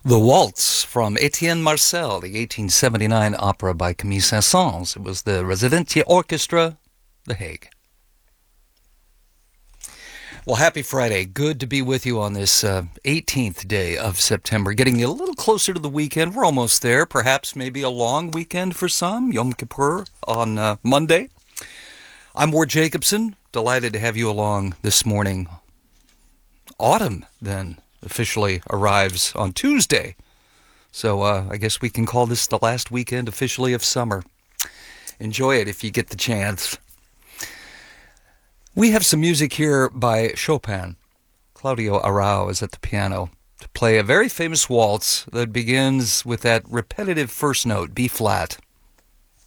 The Waltz from Etienne Marcel, the 1879 opera by Camille Saint-Saëns. It was the Residential Orchestra, The Hague. Well, happy Friday. Good to be with you on this 18th day of September, getting you a little closer to the weekend. We're almost there. Perhaps maybe a long weekend for some, Yom Kippur on Monday. I'm Ward Jacobson. Delighted to have you along this morning. Autumn, then, officially arrives on Tuesday. So I guess we can call this the last weekend officially of summer. Enjoy it if you get the chance. We have some music here by Chopin. Claudio Arrau is at the piano to play a very famous waltz that begins with that repetitive first note, B flat.